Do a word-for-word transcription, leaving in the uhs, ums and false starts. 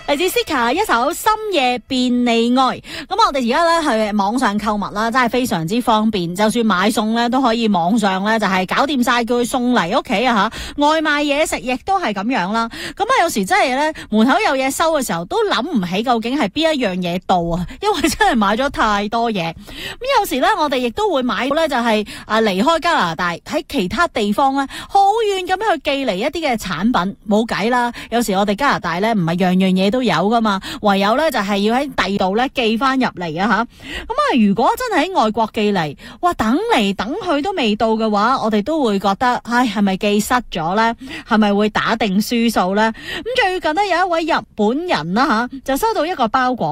嚟自 Sika 一首深夜便利愛。咁我哋而家咧去網上購物啦，真係非常之方便，就算買餸咧都可以網上咧就係搞掂晒，叫佢送嚟屋企啊吓。外賣嘢食亦都係咁樣啦。咁啊有時真係咧門口有嘢收嘅時候都諗唔起究竟係邊一樣嘢到啊，因為真係買咗太多嘢。咁有時咧我哋亦都會買到咧就係啊離開加拿大喺其他地方咧好遠咁樣去寄嚟一啲嘅產品，冇計啦。有時我哋加拿大咧唔係樣樣嘢都有噶嘛，唯有咧就係要喺第度咧寄翻入嚟啊吓。咁啊如果真係喺外國寄嚟，哇等嚟等去都未到嘅話，我哋都會覺得唉係咪寄失咗咧？係咪會打定輸數咧？咁最近呢，有一位日本人啦吓，就收到一個包裹。